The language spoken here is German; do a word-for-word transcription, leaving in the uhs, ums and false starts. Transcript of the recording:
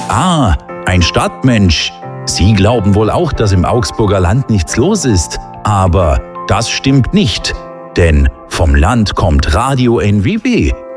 Ah, ein Stadtmensch. Sie glauben wohl auch, dass im Augsburger Land nichts los ist. Aber das stimmt nicht. Denn vom Land kommt Radio N W B.